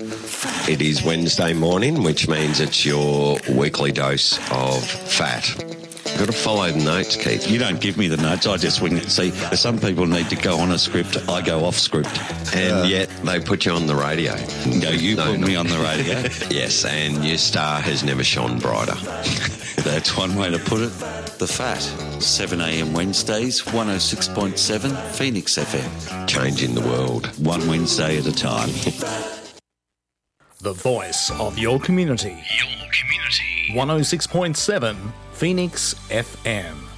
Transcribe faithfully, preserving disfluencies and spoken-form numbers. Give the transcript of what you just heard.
It is Wednesday morning, which means it's your weekly dose of fat. You've got to follow the notes, Keith. You don't give me the notes, I just wing it. See, some people need to go on a script, I go off script. And uh, yet they put you on the radio. No, you no, put no. me on the radio. Yes, and your star has never shone brighter. That's one way to put it. The Fat, seven a.m. Wednesdays, one oh six point seven Phoenix F M. Changing the world. One Wednesday at a time. The voice of your community. Your community. one oh six point seven Phoenix F M.